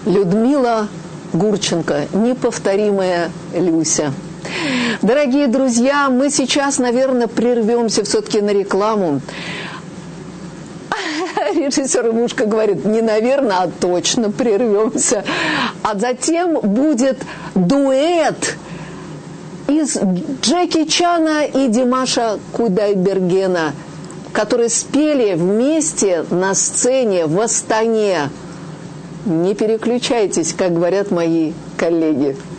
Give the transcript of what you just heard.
Людмила Гурченко, неповторимая Люся. Дорогие друзья, мы сейчас, наверное, прервемся все-таки на рекламу. Режиссер Мушка говорит, не наверное, а точно прервемся. А затем будет дуэт из Джеки Чана и Димаша Кудайбергена, которые спели вместе на сцене в Астане. Не переключайтесь, как говорят мои коллеги.